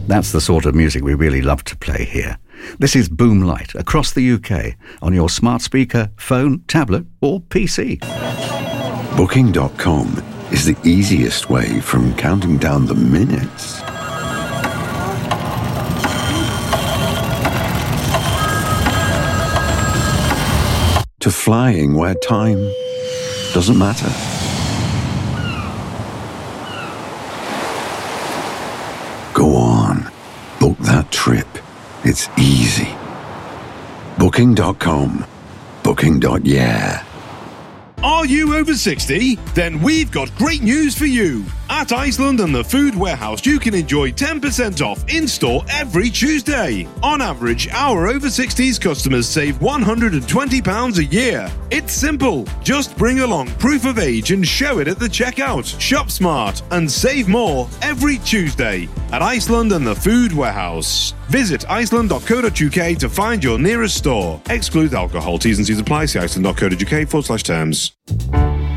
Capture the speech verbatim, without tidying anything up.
That's the sort of music we really love to play here. This is Boomlight across the U K on your smart speaker, phone, tablet or P C. Booking dot com is the easiest way from counting down the minutes to flying where time doesn't matter. Go on, book that trip. It's easy. Booking dot com. Booking. Yeah. Are you over sixty? Then we've got great news for you. At Iceland and the Food Warehouse, you can enjoy ten percent off in-store every Tuesday. On average, our over sixties customers save one hundred twenty pounds a year. It's simple. Just bring along proof of age and show it at the checkout. Shop smart and save more every Tuesday at Iceland and the Food Warehouse. Visit iceland dot co dot uk to find your nearest store. Exclude alcohol. T's and C's apply. See iceland dot co dot uk forward slash terms.